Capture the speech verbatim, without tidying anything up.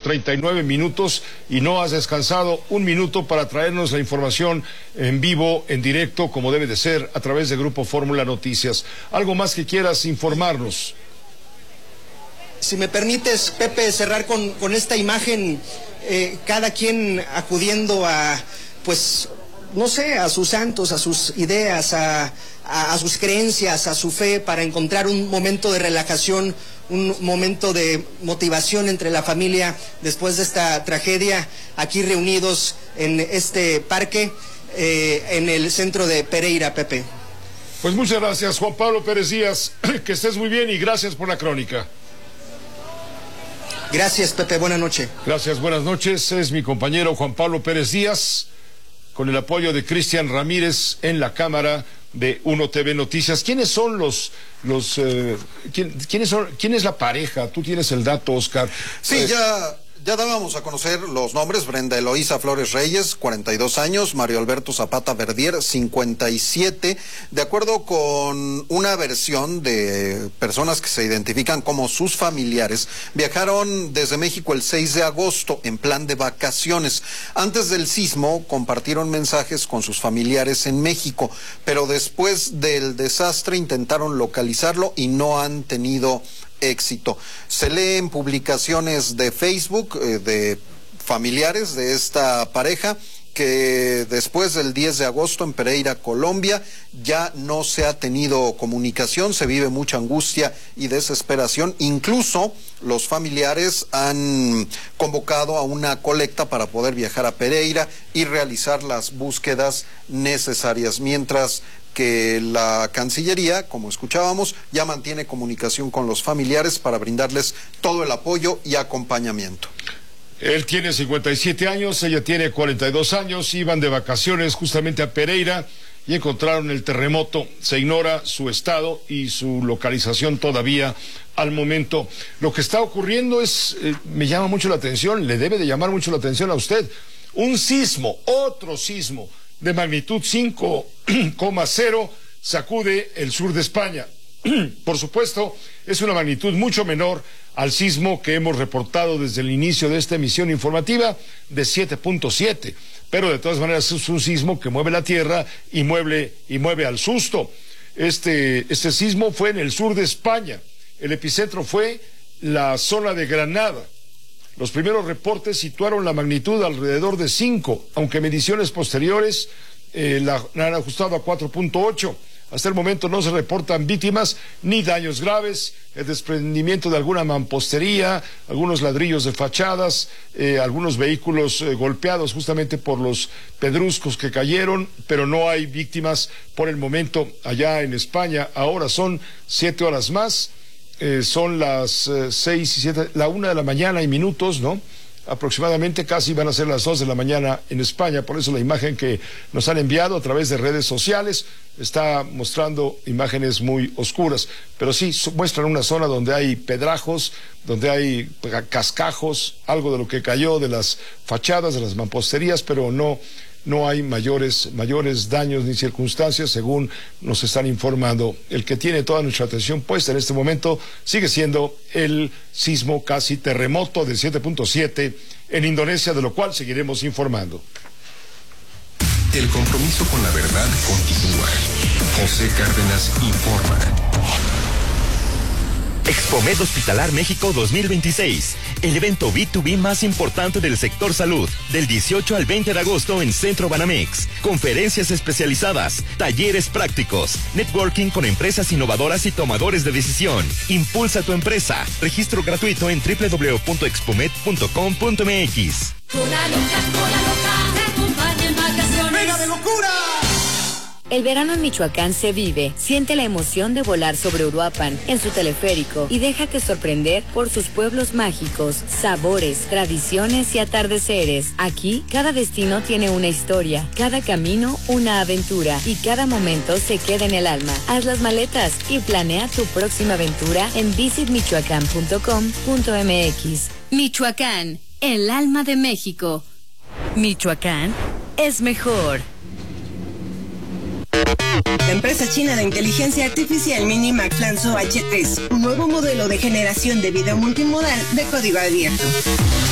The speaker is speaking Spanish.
treinta y nueve minutos y no has descansado un minuto para traernos la información en vivo, en directo, como debe de ser, a través de Grupo Fórmula Noticias. ¿Algo más que quieras informarnos? Si me permites, Pepe, cerrar con, con esta imagen, eh, cada quien acudiendo a, pues, no sé, a sus santos, a sus ideas, a, a, a sus creencias, a su fe, para encontrar un momento de relajación, un momento de motivación entre la familia después de esta tragedia, aquí reunidos en este parque, eh, en el centro de Pereira, Pepe. Pues muchas gracias, Juan Pablo Pérez Díaz, que estés muy bien y gracias por la crónica. Gracias, Pepe, buenas noches. Gracias, buenas noches. Es mi compañero Juan Pablo Pérez Díaz, con el apoyo de Cristian Ramírez en la cámara de Uno T V Noticias. ¿Quiénes son los, los, eh, quién, quiénes son, quién es la pareja? Tú tienes el dato, Oscar. Sí, eh, ya... Ya dábamos a conocer los nombres: Brenda Eloísa Flores Reyes, cuarenta y dos años, Mario Alberto Zapata Verdier, cincuenta y siete. De acuerdo con una versión de personas que se identifican como sus familiares, viajaron desde México el seis de agosto en plan de vacaciones. Antes del sismo compartieron mensajes con sus familiares en México, pero después del desastre intentaron localizarlo y no han tenido éxito. Se lee en publicaciones de Facebook eh, de familiares de esta pareja que después del diez de agosto en Pereira, Colombia, ya no se ha tenido comunicación, se vive mucha angustia y desesperación. Incluso los familiares han convocado a una colecta para poder viajar a Pereira y realizar las búsquedas necesarias, mientras que la Cancillería, como escuchábamos, ya mantiene comunicación con los familiares para brindarles todo el apoyo y acompañamiento. Él tiene cincuenta y siete años, ella tiene cuarenta y dos años, iban de vacaciones justamente a Pereira y encontraron el terremoto. Se ignora su estado y su localización todavía al momento. Lo que está ocurriendo es, eh, me llama mucho la atención, le debe de llamar mucho la atención a usted, un sismo, otro sismo de magnitud cinco coma cero sacude el sur de España. Por supuesto, es una magnitud mucho menor al sismo que hemos reportado desde el inicio de esta emisión informativa de siete punto siete, pero de todas maneras es un sismo que mueve la tierra y mueve, y mueve al susto. Este, este sismo fue en el sur de España, el epicentro fue la zona de Granada. Los primeros reportes situaron la magnitud alrededor de cinco, aunque mediciones posteriores eh, la, la han ajustado a cuatro punto ocho. Hasta el momento no se reportan víctimas ni daños graves, el desprendimiento de alguna mampostería, algunos ladrillos de fachadas, eh, algunos vehículos eh, golpeados justamente por los pedruscos que cayeron, pero no hay víctimas por el momento allá en España. Ahora son siete horas más. Eh, son las eh, seis y siete, la una de la mañana y minutos, ¿no? Aproximadamente, casi van a ser las dos de la mañana en España. Por eso la imagen que nos han enviado a través de redes sociales está mostrando imágenes muy oscuras, pero sí muestran una zona donde hay pedrajos, donde hay cascajos, algo de lo que cayó de las fachadas, de las mamposterías, pero no No hay mayores, mayores daños ni circunstancias, según nos están informando. El que tiene toda nuestra atención puesta en este momento sigue siendo el sismo, casi terremoto de siete punto siete en Indonesia, de lo cual seguiremos informando. El compromiso con la verdad continúa. José Cárdenas informa. Expomed Hospitalar México dos mil veintiséis, el evento B dos B más importante del sector salud, del dieciocho al veinte de agosto en Centro Banamex. Conferencias especializadas, talleres prácticos, networking con empresas innovadoras y tomadores de decisión. Impulsa tu empresa. Registro gratuito en doble u doble u doble u punto expomed punto com punto m x. Cola loca, cola loca, te acompaña en vacaciones. ¡Venga de locura! El verano en Michoacán se vive. Siente la emoción de volar sobre Uruapan en su teleférico y déjate sorprender por sus pueblos mágicos, sabores, tradiciones y atardeceres. Aquí, cada destino tiene una historia, cada camino una aventura y cada momento se queda en el alma. Haz las maletas y planea tu próxima aventura en visit michoacán punto com punto m x. Michoacán, el alma de México. Michoacán es mejor. La empresa china de inteligencia artificial Minimax lanzó H tres, un nuevo modelo de generación de video multimodal de código abierto.